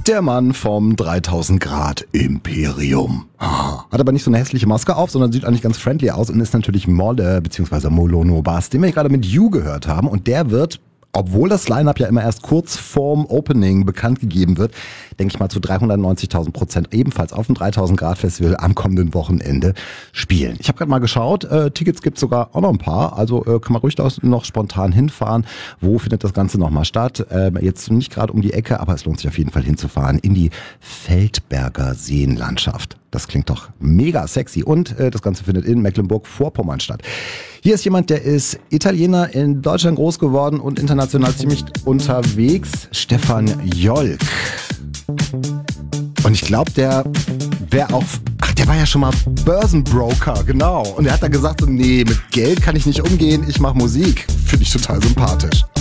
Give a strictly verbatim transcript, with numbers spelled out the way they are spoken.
Der Mann vom dreitausend Grad Imperium. Hat aber nicht so eine hässliche Maske auf, sondern sieht eigentlich ganz friendly aus und ist natürlich Molle bzw. Molono Bass, den wir gerade mit You gehört haben. Und der wird, obwohl das Line-Up ja immer erst kurz vorm Opening bekannt gegeben wird, denke ich mal zu dreihundertneunzigtausend Prozent ebenfalls auf dem dreitausend Grad Festival am kommenden Wochenende spielen. Ich habe gerade mal geschaut, äh, Tickets gibt es sogar auch noch ein paar, also äh, kann man ruhig noch spontan hinfahren. Wo findet das Ganze nochmal statt? Äh, jetzt nicht gerade um die Ecke, aber es lohnt sich auf jeden Fall hinzufahren in die Feldberger Seenlandschaft. Das klingt doch mega sexy und äh, das Ganze findet in Mecklenburg-Vorpommern statt. Hier ist jemand, der ist Italiener, in Deutschland groß geworden und international ziemlich unterwegs. Stefan Jolk. Und ich glaube, der wäre auch, ach, der war ja schon mal Börsenbroker, genau. Und er hat dann gesagt, so, nee, mit Geld kann ich nicht umgehen, ich mache Musik. Finde ich total sympathisch.